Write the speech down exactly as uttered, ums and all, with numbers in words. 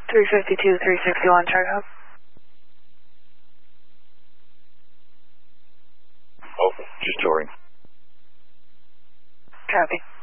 three fifty-two, three sixty-one, chart hub. Oh, just touring. Copy.